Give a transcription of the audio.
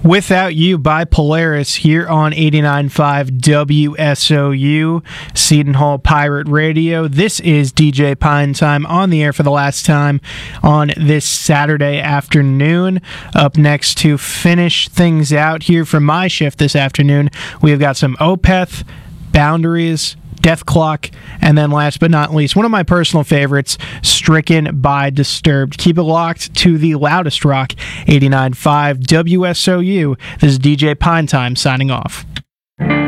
Without You by Polaris here on 89.5 WSOU, Seton Hall Pirate Radio. This is DJ Pine Time on the air for the last time on this Saturday afternoon. Up next to finish things out here for my shift this afternoon, we've got some Opeth, Boundaries, Death Clock, and then last but not least, one of my personal favorites, Stricken by Disturbed. Keep it locked to the loudest rock, 89.5 WSOU. This is DJ Pine Time signing off.